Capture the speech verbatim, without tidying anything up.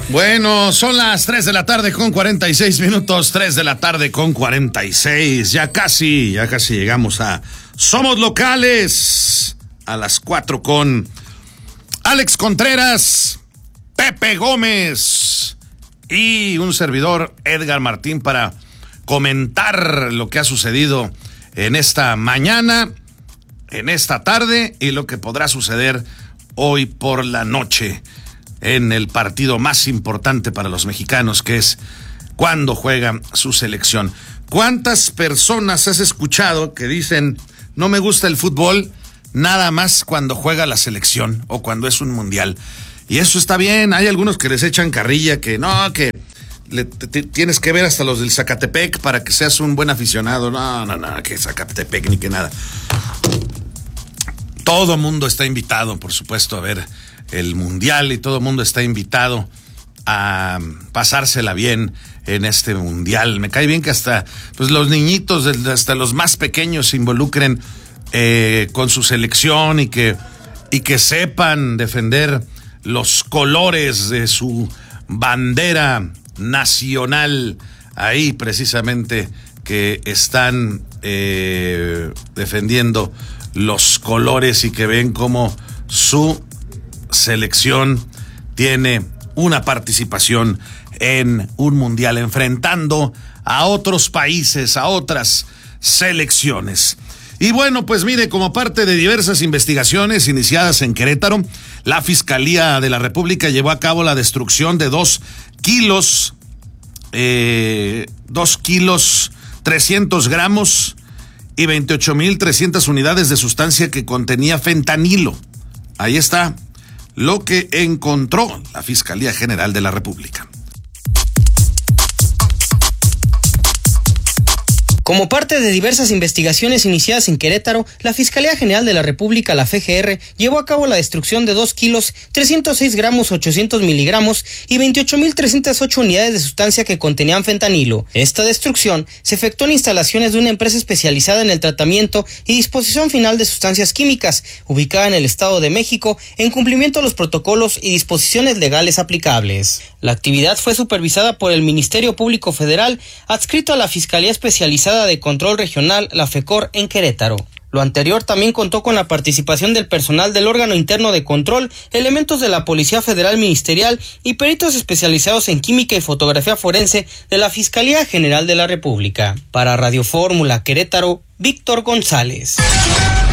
Bueno, son las tres de la tarde con cuarenta y seis minutos, tres de la tarde con cuarenta y seis, ya casi, ya casi llegamos a Somos Locales, a las cuatro con Alex Contreras, Pepe Gómez y un servidor, Edgar Martín, para comentar lo que ha sucedido en esta mañana, en esta tarde y lo que podrá suceder hoy por la noche en el partido más importante para los mexicanos, que es cuando juega su selección. ¿Cuántas personas has escuchado que dicen, no me gusta el fútbol, nada más cuando juega la selección o cuando es un mundial? Y eso está bien, hay algunos que les echan carrilla, que no, que le, te, tienes que ver hasta los del Zacatepec para que seas un buen aficionado. No, no, no, que Zacatepec ni que nada. Todo mundo está invitado, por supuesto, a ver el mundial, y todo el mundo está invitado a pasársela bien en este mundial. Me cae bien que hasta pues los niñitos, hasta los más pequeños, se involucren eh, con su selección y que, y que sepan defender los colores de su bandera nacional. Ahí precisamente que están eh, defendiendo los colores y que ven cómo su selección tiene una participación en un mundial, enfrentando a otros países, a otras selecciones. Y bueno, pues mire, como parte de diversas investigaciones iniciadas en Querétaro, la Fiscalía de la República llevó a cabo la destrucción de dos kilos, eh, dos kilos, trescientos gramos y veintiocho mil trescientas unidades de sustancia que contenía fentanilo. Ahí está lo que encontró la Fiscalía General de la República. Como parte de diversas investigaciones iniciadas en Querétaro, la Fiscalía General de la República, la F G R, llevó a cabo la destrucción de dos kilos, trescientos seis gramos, ochocientos miligramos y veintiocho mil trescientas ocho unidades de sustancia que contenían fentanilo. Esta destrucción se efectuó en instalaciones de una empresa especializada en el tratamiento y disposición final de sustancias químicas, ubicada en el Estado de México, en cumplimiento a los protocolos y disposiciones legales aplicables. La actividad fue supervisada por el Ministerio Público Federal, adscrito a la Fiscalía Especializada de Control Regional, la FECOR, en Querétaro. Lo anterior también contó con la participación del personal del órgano interno de control, elementos de la Policía Federal Ministerial y peritos especializados en química y fotografía forense de la Fiscalía General de la República. Para Radio Fórmula Querétaro, Víctor González.